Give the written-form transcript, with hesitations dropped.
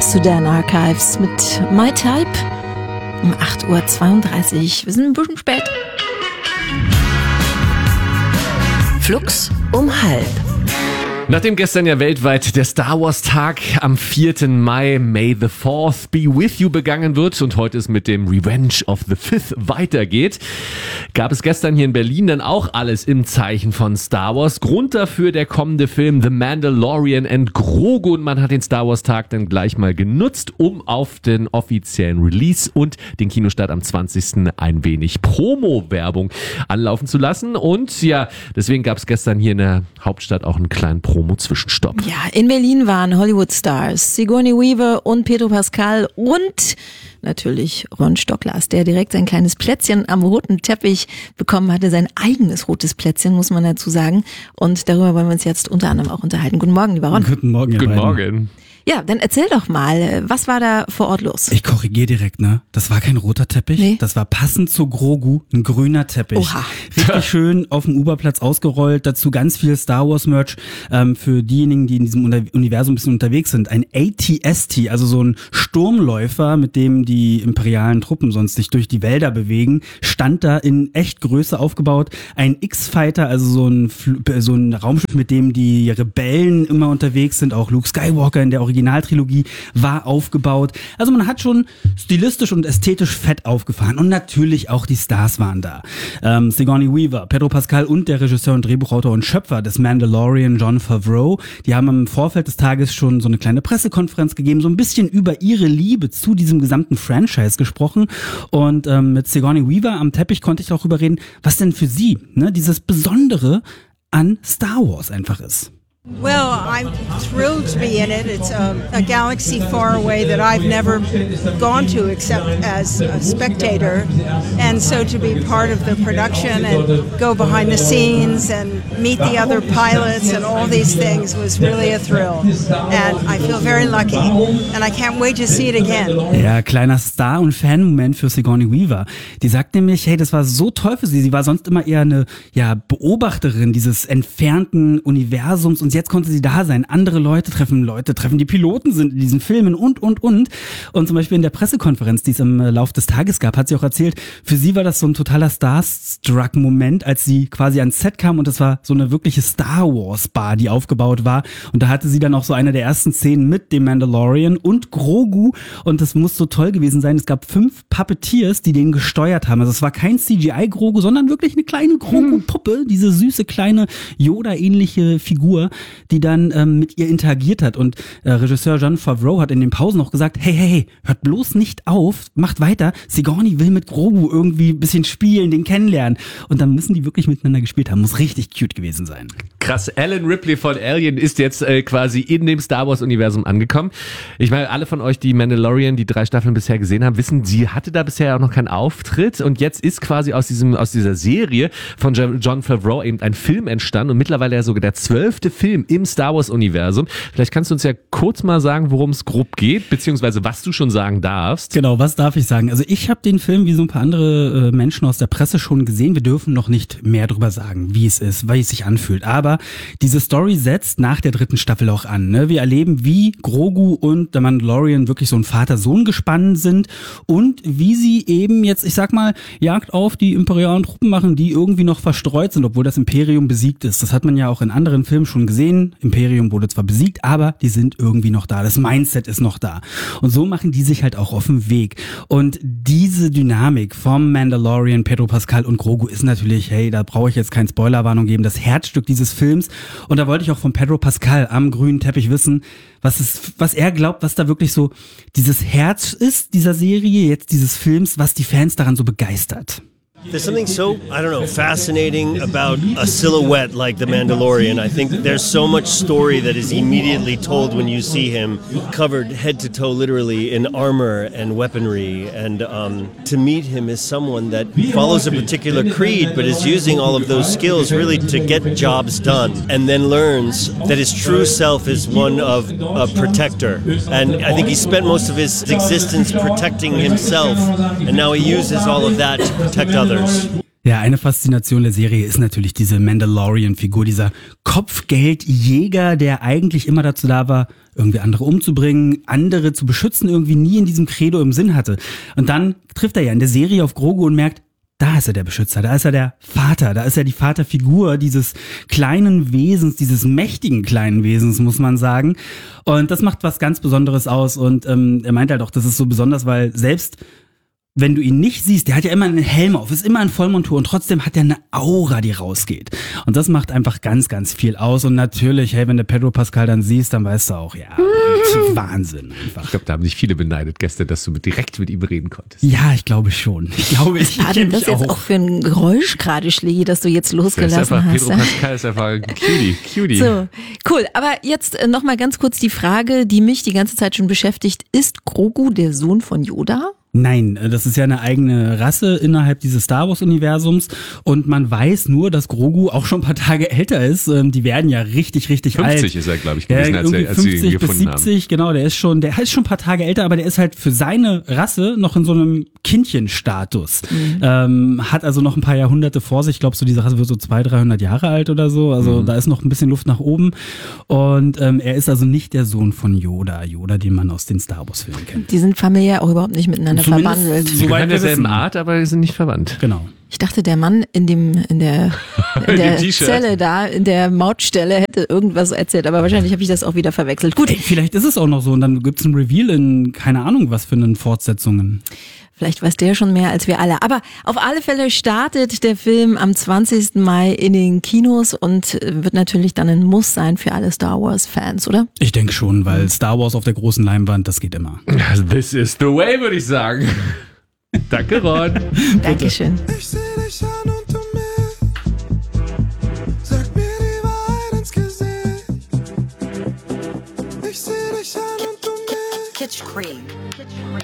Sudan Archives mit My Type um 8:32 Uhr. Wir sind ein bisschen spät. Flux um 12:30. Nachdem gestern ja weltweit der Star Wars Tag am 4. Mai, May the 4th be with you, begangen wird und heute es mit dem Revenge of the Fifth weitergeht, gab es gestern hier in Berlin dann auch alles im Zeichen von Star Wars. Grund dafür der kommende Film The Mandalorian and Grogu, und man hat den Star Wars Tag dann gleich mal genutzt, um auf den offiziellen Release und den Kinostart am 20. ein wenig Promo-Werbung anlaufen zu lassen. Und ja, deswegen gab es gestern hier in der Hauptstadt auch einen kleinen Promo-Zwischenstopp. Ja, in Berlin waren Hollywood-Stars Sigourney Weaver und Pedro Pascal und natürlich Ron Stocklas, der direkt sein kleines Plätzchen am roten Teppich bekommen hatte, sein eigenes rotes Plätzchen, muss man dazu sagen. Und darüber wollen wir uns jetzt unter anderem auch unterhalten. Guten Morgen, lieber Ron. Guten Morgen, ihr Guten beiden. Morgen. Ja, dann erzähl doch mal, was war da vor Ort los? Ich korrigiere direkt, ne? Das war kein roter Teppich, Nee. Das war passend zu Grogu ein grüner Teppich. Oha. Richtig schön auf dem Uberplatz ausgerollt, dazu ganz viel Star Wars Merch für diejenigen, die in diesem Universum ein bisschen unterwegs sind. Ein AT-ST, also so ein Sturmläufer, mit dem die imperialen Truppen sonst sich durch die Wälder bewegen, stand da in echt Größe aufgebaut. Ein X-Fighter, also so ein Raumschiff, mit dem die Rebellen immer unterwegs sind, auch Luke Skywalker in der Originaltrilogie war aufgebaut. Also man hat schon stilistisch und ästhetisch fett aufgefahren. Und natürlich auch die Stars waren da. Sigourney Weaver, Pedro Pascal und der Regisseur und Drehbuchautor und Schöpfer des Mandalorian, Jon Favreau, die haben im Vorfeld des Tages schon so eine kleine Pressekonferenz gegeben, so ein bisschen über ihre Liebe zu diesem gesamten Franchise gesprochen. Und mit Sigourney Weaver am Teppich konnte ich darüber reden, was denn für sie dieses Besondere an Star Wars einfach ist. Well, I'm thrilled to be in it. It's a galaxy far away that I've never gone to except as a spectator. And so to be part of the production and go behind the scenes and meet the other pilots and all these things was really a thrill. And I feel very lucky. And I can't wait to see it again. Ja, kleiner Star- und Fan-Moment für Sigourney Weaver. Die sagt nämlich, hey, das war so toll für sie. Sie war sonst immer eher eine Beobachterin dieses entfernten Universums, und jetzt konnte sie da sein, andere Leute treffen, die Piloten sind in diesen Filmen und. Und zum Beispiel in der Pressekonferenz, die es im Lauf des Tages gab, hat sie auch erzählt, für sie war das so ein totaler Starstruck-Moment, als sie quasi ans Set kam, und das war so eine wirkliche Star Wars-Bar, die aufgebaut war, und da hatte sie dann auch so eine der ersten Szenen mit dem Mandalorian und Grogu, und das muss so toll gewesen sein. Es gab 5 Puppeteers, die den gesteuert haben. Also es war kein CGI-Grogu, sondern wirklich eine kleine Grogu-Puppe, diese süße kleine Yoda-ähnliche Figur, die dann mit ihr interagiert hat. Und Regisseur Jon Favreau hat in den Pausen noch gesagt, hey, hört bloß nicht auf, macht weiter. Sigourney will mit Grogu irgendwie ein bisschen spielen, den kennenlernen. Und dann müssen die wirklich miteinander gespielt haben. Muss richtig cute gewesen sein. Krass, Alan Ripley von Alien ist jetzt quasi in dem Star Wars Universum angekommen. Ich meine, alle von euch, die Mandalorian, die 3 Staffeln bisher gesehen haben, wissen, sie hatte da bisher auch noch keinen Auftritt, und jetzt ist quasi aus dieser Serie von Jon Favreau eben ein Film entstanden und mittlerweile ja sogar der 12. Film im Star Wars Universum. Vielleicht kannst du uns ja kurz mal sagen, worum es grob geht, beziehungsweise was du schon sagen darfst. Genau, was darf ich sagen? Also ich habe den Film wie so ein paar andere Menschen aus der Presse schon gesehen. Wir dürfen noch nicht mehr drüber sagen, wie es ist, wie es sich anfühlt. Aber diese Story setzt nach der 3. Staffel auch an. Ne? Wir erleben, wie Grogu und der Mandalorian wirklich so ein Vater-Sohn-Gespann sind und wie sie eben jetzt, ich sag mal, Jagd auf die imperialen Truppen machen, die irgendwie noch verstreut sind, obwohl das Imperium besiegt ist. Das hat man ja auch in anderen Filmen schon gesehen. Imperium wurde zwar besiegt, aber die sind irgendwie noch da. Das Mindset ist noch da. Und so machen die sich halt auch auf den Weg. Und diese Dynamik vom Mandalorian, Pedro Pascal und Grogu ist natürlich, hey, da brauche ich jetzt keine Spoilerwarnung geben, das Herzstück dieses Films. Und da wollte ich auch von Pedro Pascal am grünen Teppich wissen, was er glaubt, was da wirklich so dieses Herz ist, dieser Serie, jetzt dieses Films, was die Fans daran so begeistert. There's something so, I don't know, fascinating about a silhouette like the Mandalorian. I think there's so much story that is immediately told when you see him covered head to toe literally in armor and weaponry. And to meet him as someone that follows a particular creed but is using all of those skills really to get jobs done, and then learns that his true self is one of a protector. And I think he spent most of his existence protecting himself, and now he uses all of that to protect others. Ja, eine Faszination der Serie ist natürlich diese Mandalorian-Figur, dieser Kopfgeldjäger, der eigentlich immer dazu da war, irgendwie andere umzubringen, andere zu beschützen, irgendwie nie in diesem Credo im Sinn hatte. Und dann trifft er ja in der Serie auf Grogu und merkt, da ist er der Beschützer, da ist er der Vater, da ist er die Vaterfigur dieses kleinen Wesens, dieses mächtigen kleinen Wesens, muss man sagen. Und das macht was ganz Besonderes aus und er meint halt auch, das ist so besonders, weil selbst wenn du ihn nicht siehst, der hat ja immer einen Helm auf, ist immer in Vollmontur und trotzdem hat er eine Aura, die rausgeht. Und das macht einfach ganz, ganz viel aus. Und natürlich, hey, wenn du Pedro Pascal dann siehst, dann weißt du auch, ja, Wahnsinn einfach. Ich glaube, da haben sich viele beneidet gestern, dass du direkt mit ihm reden konntest. Ja, ich glaube schon. Was war denn das jetzt auch für ein Geräusch gerade, Schlägi, das du jetzt losgelassen hast? Pedro Pascal ist einfach ein Cutie. So, cool. Aber jetzt nochmal ganz kurz die Frage, die mich die ganze Zeit schon beschäftigt. Ist Grogu der Sohn von Yoda? Nein, das ist ja eine eigene Rasse innerhalb dieses Star Wars Universums und man weiß nur, dass Grogu auch schon ein paar Tage älter ist. Die werden ja richtig 50 alt. 50 ist er, glaube ich, gewesen, als sie ihn gefunden bis 70, haben. Genau, der ist schon ein paar Tage älter, aber der ist halt für seine Rasse noch in so einem Kindchenstatus. Hat also noch ein paar Jahrhunderte vor sich. Ich glaube, so diese Rasse wird so 200-300 Jahre alt oder so. Also da ist noch ein bisschen Luft nach oben. Und er ist also nicht der Sohn von Yoda, den man aus den Star Wars Filmen kennt. Die sind familiär auch überhaupt nicht miteinander verbandelt. Sie gehören derselben Art, aber die sind nicht verwandt. Genau. Ich dachte, der Mann in der Zelle da, in der Mautstelle hätte irgendwas erzählt, aber wahrscheinlich habe ich das auch wieder verwechselt. Gut. Ey, vielleicht ist es auch noch so und dann gibt's ein Reveal in keine Ahnung was für einen Fortsetzungen. Vielleicht weiß der schon mehr als wir alle. Aber auf alle Fälle startet der Film am 20. Mai in den Kinos und wird natürlich dann ein Muss sein für alle Star Wars-Fans, oder? Ich denke schon, weil Star Wars auf der großen Leinwand, das geht immer. This is the way, würde ich sagen. Danke, Ron. Dankeschön. Ich seh dich an und du mich. Sag mir die Wahrheit ins Gesicht. Ich seh dich an und du mich. Kitsch Creek.